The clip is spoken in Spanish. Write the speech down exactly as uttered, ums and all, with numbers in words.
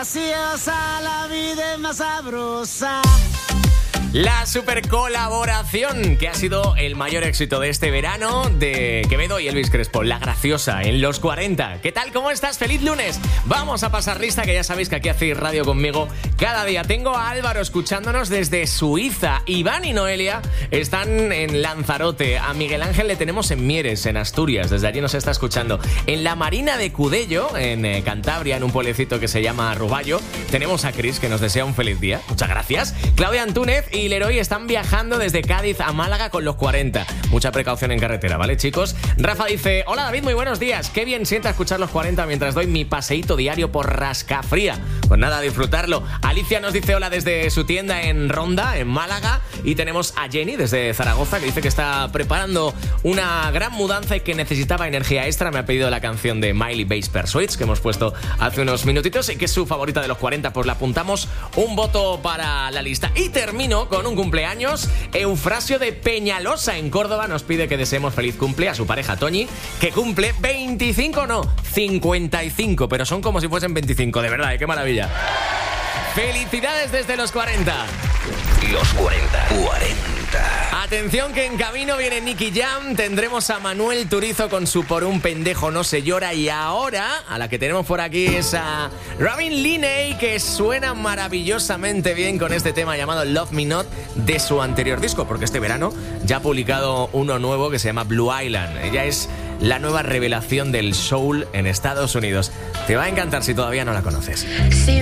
graciosa, la vida es más sabrosa. La super colaboración que ha sido el mayor éxito de este verano de Quevedo y Elvis Crespo, La Graciosa, en los cuarenta. ¿Qué tal? ¿Cómo estás? ¡Feliz lunes! Vamos a pasar lista, que ya sabéis que aquí hacéis radio conmigo cada día. Tengo a Álvaro escuchándonos desde Suiza. Iván y Noelia están en Lanzarote. A Miguel Ángel le tenemos en Mieres, en Asturias. Desde allí nos está escuchando. En la Marina de Cudello, en eh, Cantabria, en un pueblecito que se llama Ruballo, tenemos a Cris, que nos desea un feliz día. Muchas gracias. Claudia Antúnez y Leroy están viajando desde Cádiz a Málaga con los cuarenta. Mucha precaución en carretera, ¿vale, chicos? Rafa dice: hola David, muy buenos días. Qué bien sienta escuchar los cuarenta mientras doy mi paseíto diario por Rascafría. Pues nada, a disfrutarlo. Alicia nos dice hola desde su tienda en Ronda, en Málaga. Y tenemos a Jenny desde Zaragoza, que dice que está preparando una gran mudanza y que necesitaba energía extra. Me ha pedido la canción de Miley Bass Persuades, que hemos puesto hace unos minutitos y que es su favorita de los cuarenta. Pues la apuntamos, un voto para la lista. Y termino con un cumpleaños. Eufrasio de Peñalosa, en Córdoba, nos pide que deseemos feliz cumple a su pareja Toñi, que cumple veinticinco, no, cincuenta y cinco, pero son como si fuesen veinticinco, de verdad, ¿eh? ¡Qué maravilla! ¡Felicidades desde los cuarenta! Los cuarenta. cuarenta. Atención, que en camino viene Nicky Jam. Tendremos a Manuel Turizo con su Por un pendejo no se llora. Y ahora, a la que tenemos por aquí es a Robin Linney, que suena maravillosamente bien con este tema llamado Love Me Not de su anterior disco, porque este verano ya ha publicado uno nuevo que se llama Blue Island. Ella es la nueva revelación del soul en Estados Unidos. Te va a encantar si todavía no la conoces. Sí.